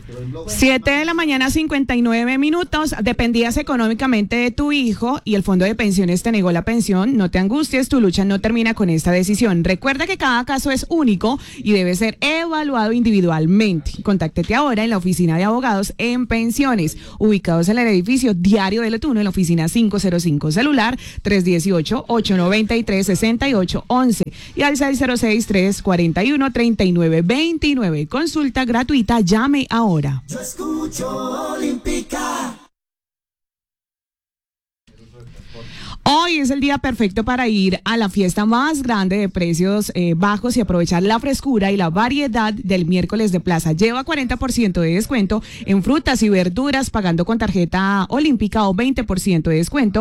7 de la mañana, 59 minutos. Dependías económicamente de tu hijo y el fondo de pensiones te negó la pensión. No te angusties, tu lucha no termina con esta decisión. Recuerda que cada caso es único y debe ser evaluado individualmente. Contáctete ahora en la oficina de abogados en pensiones, ubicados en el edificio Diario del Etuno, en la oficina 505, celular 318-893-6811 y al 606-341-3929. Consulta gratuita, llame ahora. Yo escucho Olímpica. Hoy es el día perfecto para ir a la fiesta más grande de precios bajos y aprovechar la frescura y la variedad del miércoles de plaza. Lleva 40% de descuento en frutas y verduras pagando con tarjeta olímpica o 20% de descuento